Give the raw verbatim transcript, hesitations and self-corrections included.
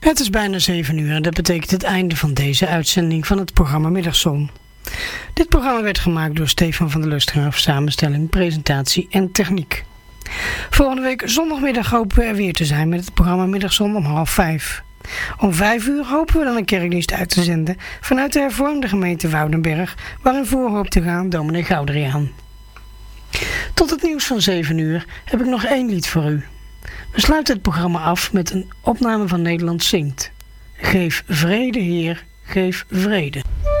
Het is bijna zeven uur en dat betekent het einde van deze uitzending van het programma Middagzon. Dit programma werd gemaakt door Stefan van der Lustgraaf, samenstelling, presentatie en techniek. Volgende week zondagmiddag hopen we er weer te zijn met het programma Middagzon om half vijf. Om vijf uur hopen we dan een kerkdienst uit te zenden vanuit de hervormde gemeente Woudenberg, waarin voor hoopt te gaan dominee Goudriaan. Tot het nieuws van zeven uur heb ik nog één lied voor u. We sluiten het programma af met een opname van Nederland Zingt. Geef vrede, Heer, geef vrede.